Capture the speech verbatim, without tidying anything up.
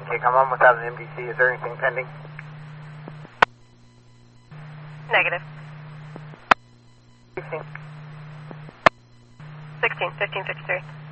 Okay, come on without an M D C. Is there anything pending? Negative. sixteen. sixteen, fifteen fifty-three.